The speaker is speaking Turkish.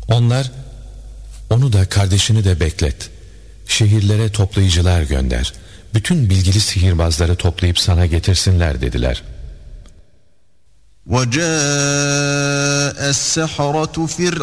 Onlar, onu da kardeşini de beklet. Şehirlere toplayıcılar gönder. Bütün bilgili sihirbazları toplayıp sana getirsinler dediler. وَجَاءَ السَّحَرَةُ